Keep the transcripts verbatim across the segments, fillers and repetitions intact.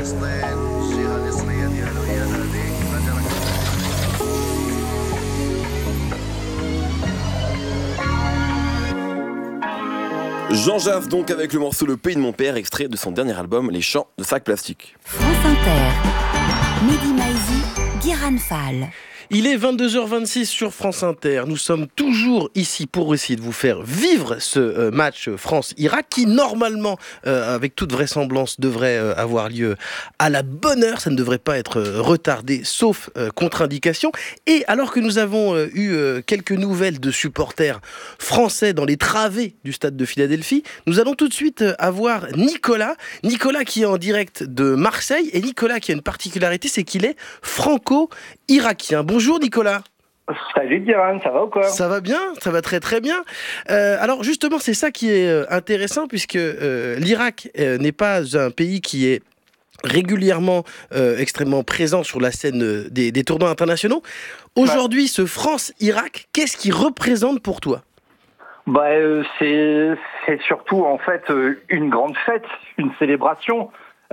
Jean Jaff donc avec le morceau Le Pays de mon père, extrait de son dernier album Les Chants de Sac Plastique. France Inter, Mehdi Maizi, Guiran Fall. Il est vingt-deux heures vingt-six sur France Inter. Nous sommes toujours ici pour essayer de vous faire vivre ce euh, match France-Irak qui, normalement, euh, avec toute vraisemblance, devrait euh, avoir lieu à la bonne heure. Ça ne devrait pas être euh, retardé, sauf euh, contre-indication. Et alors que nous avons euh, eu euh, quelques nouvelles de supporters français dans les travées du stade de Philadelphie, nous allons tout de suite euh, avoir Nicolas. Nicolas qui est en direct de Marseille. Et Nicolas qui a une particularité, c'est qu'il est franco-irakien. Bonjour. Bonjour Nicolas. Salut Guérin, ça va ou quoi ? Ça va bien, ça va très très bien. Euh, alors justement, c'est ça qui est euh, intéressant puisque euh, l'Irak euh, n'est pas un pays qui est régulièrement euh, extrêmement présent sur la scène euh, des, des tournois internationaux. Aujourd'hui, ouais. Ce France-Irak, qu'est-ce qu'il représente pour toi ? Bah, euh, c'est, c'est surtout en fait euh, une grande fête, une célébration.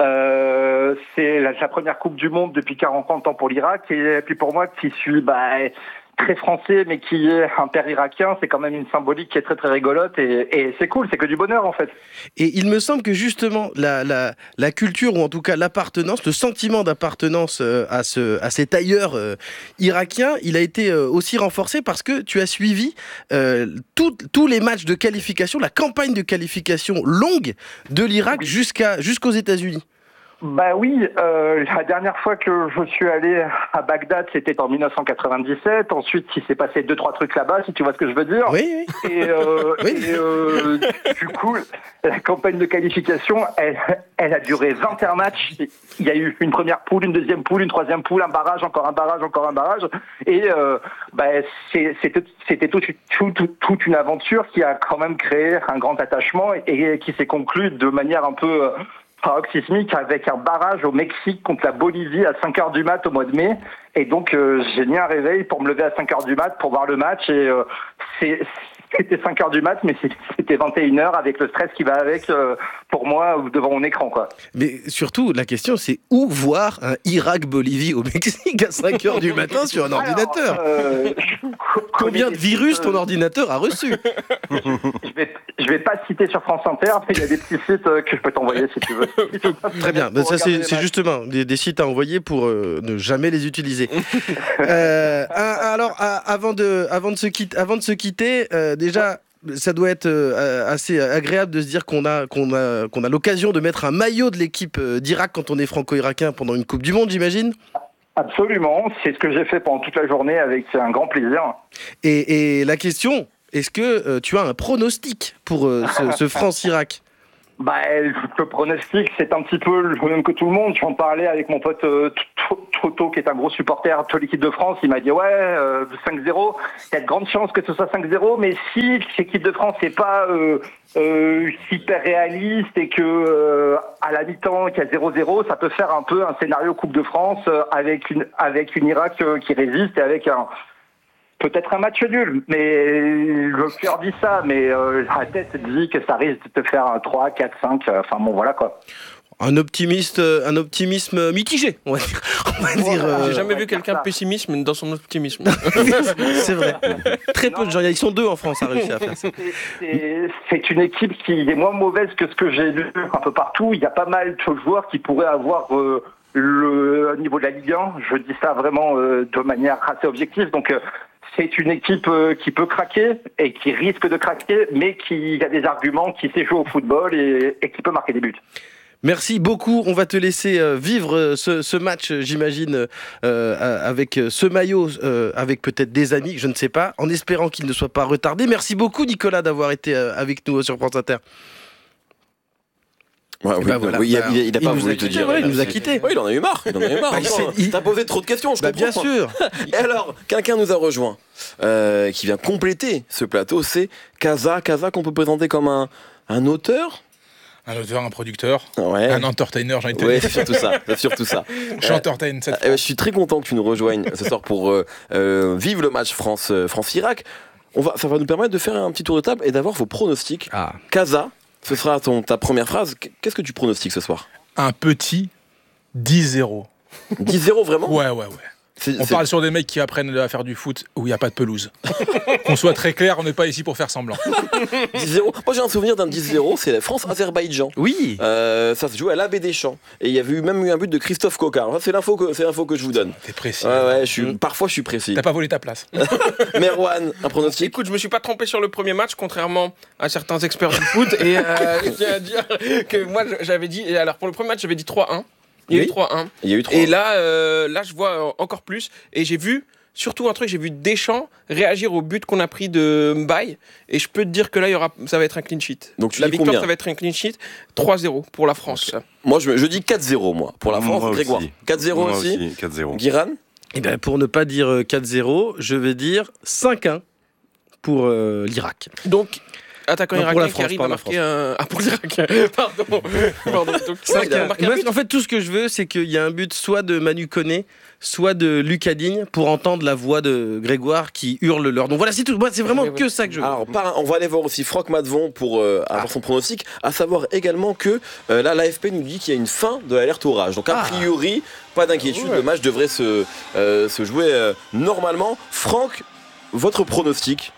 Euh, c'est la, la première Coupe du Monde depuis quarante ans pour l'Irak, et puis pour moi qui suis bah, très français mais qui est un père irakien, c'est quand même une symbolique qui est très très rigolote et, et c'est cool, c'est que du bonheur en fait. Et il me semble que justement la, la, la culture ou en tout cas l'appartenance, le sentiment d'appartenance à, ce, à cet ailleurs euh, irakien, il a été euh, aussi renforcé parce que tu as suivi euh, tout, tous les matchs de qualification, la campagne de qualification longue de l'Irak oui. jusqu'à, jusqu'aux États-Unis. Bah oui, euh, la dernière fois que je suis allé à Bagdad, c'était en dix-neuf cent quatre-vingt-dix-sept. Ensuite, il s'est passé deux trois trucs là-bas, si tu vois ce que je veux dire. Oui, oui. Et, euh, oui. et euh, du coup, la campagne de qualification, elle, elle a duré vingt et un matchs. Il y a eu une première poule, une deuxième poule, une troisième poule, un barrage, encore un barrage, encore un barrage. Et euh, bah, c'est, c'était, c'était toute, toute, toute une aventure qui a quand même créé un grand attachement et, et qui s'est conclue de manière un peu paroxysmique avec un barrage au Mexique contre la Bolivie à cinq heures du mat au mois de mai. Et donc, euh, j'ai mis un réveil pour me lever à cinq heures du mat pour voir le match. Et euh, c'est, c'était cinq heures du mat, mais c'était vingt et une heures avec le stress qui va avec euh, pour moi devant mon écran, quoi. Mais surtout, la question, c'est où voir un Irak-Bolivie au Mexique à cinq heures du matin sur un Alors, ordinateur euh, Combien de virus ton ordinateur a reçu? Je vais, je vais pas citer sur France Inter, mais il y a des petits sites que je peux t'envoyer si tu veux. Très bien, ben ça c'est, c'est justement des, des sites à envoyer pour euh, ne jamais les utiliser. euh, alors, avant de, avant de se quitter, avant de se quitter, euh, déjà. Ça doit être euh, assez agréable de se dire qu'on a, qu'on a, qu'on a l'occasion de mettre un maillot de l'équipe d'Irak quand on est franco-irakien pendant une Coupe du Monde, j'imagine. Absolument, c'est ce que j'ai fait pendant toute la journée avec un grand plaisir. Et, et la question, est-ce que euh, tu as un pronostic pour euh, ce, ce France-Irak ? Bah, le pronostic, c'est un petit peu le même que tout le monde. Je en parlais avec mon pote euh, Toto, qui est un gros supporter de l'équipe de France. Il m'a dit, ouais, euh, cinq zéro, il y a de grandes chances que ce soit cinq zéro, mais si l'équipe de France n'est pas euh, euh, hyper réaliste et que euh, à la mi-temps, qu'il y a zéro zéro, ça peut faire un peu un scénario Coupe de France euh, avec une avec une Irak euh, qui résiste et avec un peut-être un match nul, mais le cœur dit ça, mais euh, la tête dit que ça risque de te faire un trois, quatre, cinq, enfin bon voilà quoi. Un optimiste, un optimisme mitigé, on va dire. On va dire euh... J'ai jamais vu quelqu'un pessimiste dans son optimisme. C'est vrai. Très peu de gens, ils sont deux en France à réussir à faire ça. C'est, c'est une équipe qui est moins mauvaise que ce que j'ai lu un peu partout. Il y a pas mal de joueurs qui pourraient avoir euh, le niveau de la Ligue un. Je dis ça vraiment euh, de manière assez objective. Donc euh, c'est une équipe euh, qui peut craquer et qui risque de craquer, mais qui a des arguments, qui sait jouer au football et, et qui peut marquer des buts. Merci beaucoup. On va te laisser euh, vivre ce, ce match, j'imagine, euh, avec ce maillot, euh, avec peut-être des amis, je ne sais pas, en espérant qu'il ne soit pas retardé. Merci beaucoup, Nicolas, d'avoir été euh, avec nous sur France Inter. Ouais, oui, bah voilà, oui, bah, il, il, il a pas il voulu te dire. Ouais, il nous a quittés. Oui, il en a eu marre. Il en a eu marre. bah, il T'as posé trop de questions, je bah, comprends. Bien sûr. Et alors, quelqu'un nous a rejoint, euh, qui vient compléter ce plateau, c'est Kaza. Kaza qu'on peut présenter comme un, un auteur. Un auteur, un producteur, ouais. un entertainer, j'ai envie de te ouais, dire. c'est surtout ça. C'est surtout ça. Je entertain cette fois. Euh, je suis très content que tu nous rejoignes ce soir pour euh, euh, vivre le match France, euh, France-Irak. On va, ça va nous permettre de faire un petit tour de table et d'avoir vos pronostics. Ah. Kaza, ce sera ton, ta première phrase. Qu'est-ce que tu pronostiques ce soir ? Un petit dix zéro. dix zéro vraiment? Ouais, ouais, ouais. C'est- On c'est- parle sur des mecs qui apprennent à faire du foot où il n'y a pas de pelouse. Qu'on soit très clair, on n'est pas ici pour faire semblant. dix zéro. Moi j'ai un souvenir d'un dix zéro, c'est la France-Azerbaïdjan. Oui. Euh, ça se jouait à l'Abbé des Champs. Et il y avait eu même eu un but de Christophe Coquard. Alors ça, c'est l'info que, c'est l'info que je vous donne. T'es précis. Ouais, ouais, je suis, Mm. parfois je suis précis. T'as pas volé ta place. Merwan, un pronostic? Écoute, je me suis pas trompé sur le premier match, contrairement à certains experts du foot. Et euh, je tiens à dire que moi, j'avais dit. et Alors, pour le premier match, j'avais dit trois un. Il y a Oui. eu trois un. Il y a eu trois. Et là, euh, là, je vois euh, encore plus. Et j'ai vu, surtout un truc, j'ai vu Deschamps réagir au but qu'on a pris de Mbaye. Et je peux te dire que là, il y aura, ça va être un clean sheet. Donc tu la dis victoire, combien? ça va être un clean sheet. trois zéro pour la France. Moi je, je dis quatre zéro moi. Pour la France, Moi Grégoire. aussi. quatre zéro Moi aussi. quatre zéro. Guiran? Et bien, pour ne pas dire euh, quatre zéro, je vais dire cinq un pour euh, l'Irak. Donc, attaquant Non, pour irakien la qui France, arrive pas à la marquer un. Ah, pour l'Irak. Pardon. Pardon. Donc, Ça, cinq il a un, marqué un Moi, but. en fait, tout ce que je veux, c'est qu'il y a un but soit de Manu Koné, soit de Lucas Digne pour entendre la voix de Grégoire qui hurle leur nom. Voilà, c'est tout. Moi, c'est vraiment Oui, oui. que ça que je veux. Alors, par- on va aller voir aussi Franck Matvon pour euh, avoir Ah. son pronostic. À savoir également que euh, là, l'A F P nous dit qu'il y a une fin de l'alerte orage. Donc, a Ah. priori, pas d'inquiétude. Ouais. Le match devrait se, euh, se jouer euh, normalement. Franck, votre pronostic?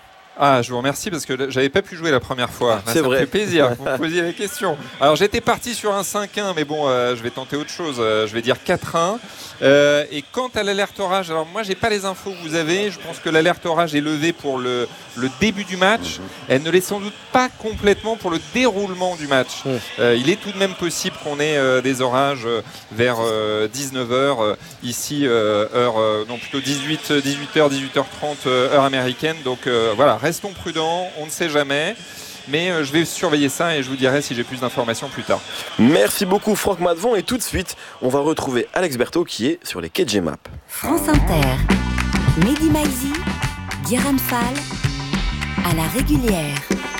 Ah, je vous remercie parce que j'avais pas pu jouer la première fois. Ah, Là, c'est ça vrai. me fait plaisir que vous me posiez la question. Alors j'étais parti sur un cinq un, mais bon, euh, je vais tenter autre chose. Euh, je vais dire quatre un. Euh, et quant à l'alerte orage, alors moi j'ai pas les infos que vous avez. Je pense que l'alerte orage est levée pour le, le début du match. Elle ne l'est sans doute pas complètement pour le déroulement du match. Mhm. Euh, il est tout de même possible qu'on ait euh, des orages euh, vers euh, dix-neuf heures euh, ici, euh, heure, euh, non plutôt dix-huit, dix-huit heures, dix-huit heures trente euh, heure américaine. Donc euh, voilà, restons prudents, on ne sait jamais. Mais euh, je vais surveiller ça et je vous dirai si j'ai plus d'informations plus tard. Merci beaucoup Franck Matvon. Et tout de suite, on va retrouver Alex Berthaud qui est sur les K J Map. France Inter, Mehdi Maizi, Guérin Fall, à la régulière.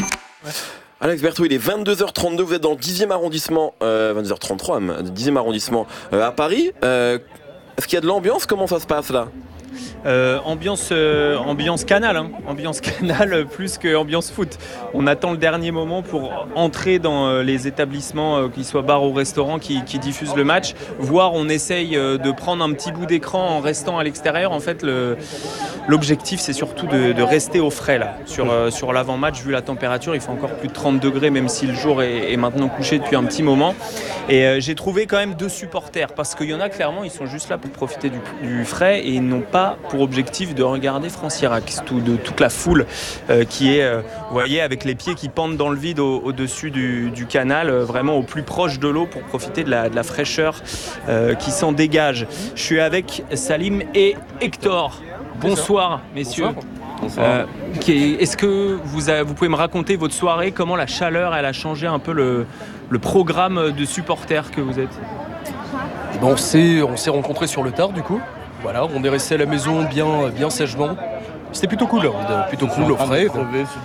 Alex Berthaud, il est vingt-deux heures trente-deux. Vous êtes dans le dixième arrondissement, euh, vingt-deux heures trente-trois, même, dixième arrondissement euh, à Paris. Euh, Est-ce qu'il y a de l'ambiance? Comment ça se passe là? Euh, ambiance, euh, ambiance canal, hein. Ambiance canal euh, plus que ambiance foot. On attend le dernier moment pour entrer dans euh, les établissements, euh, qu'ils soient bars ou restaurants, qui, qui diffusent le match. Voire on essaye euh, de prendre un petit bout d'écran en restant à l'extérieur. En fait, le, l'objectif c'est surtout de, de rester au frais là. Sur, euh, sur l'avant-match, vu la température, il fait encore plus de trente degrés, même si le jour est, est maintenant couché depuis un petit moment. Et euh, j'ai trouvé quand même deux supporters, parce qu'il y en a clairement, ils sont juste là pour profiter du, du frais et ils n'ont pas pour objectif de regarder France-Irak, tout, de toute la foule euh, qui est, euh, vous voyez, avec les pieds qui pendent dans le vide au, au-dessus du, du canal, euh, vraiment au plus proche de l'eau pour profiter de la, de la fraîcheur euh, qui s'en dégage. Je suis avec Salim et Hector. Bonsoir, messieurs. Euh, qui- est-ce que vous, avez- vous pouvez me raconter votre soirée, comment la chaleur elle a changé un peu le, le programme de supporters que vous êtes? Bon, on s'est, on s'est rencontrés sur le tard du coup. Voilà, on est resté à la maison bien, bien sagement. C'était plutôt cool, hein, plutôt cool au frais.